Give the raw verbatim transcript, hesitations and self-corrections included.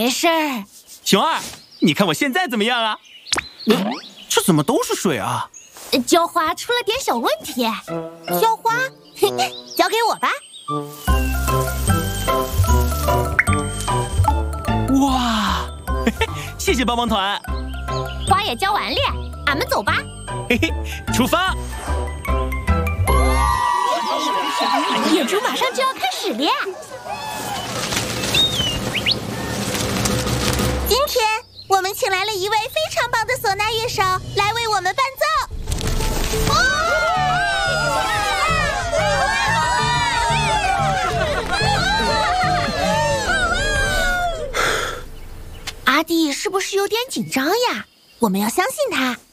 没事儿。 熊二，你看我现在怎么样啊？嗯，这怎么都是水啊？ 浇花出了点小问题。 浇花，嘿嘿，交给我吧。 哇，嘿嘿，谢谢帮帮团。 花也浇完了，俺们走吧。 嘿嘿，出发！ 演出马上就要开始了。 今天我们请来了一位非常棒的唢呐乐手来为我们伴奏。哦！ 阿弟是不是有点紧张呀？ 我们要相信他。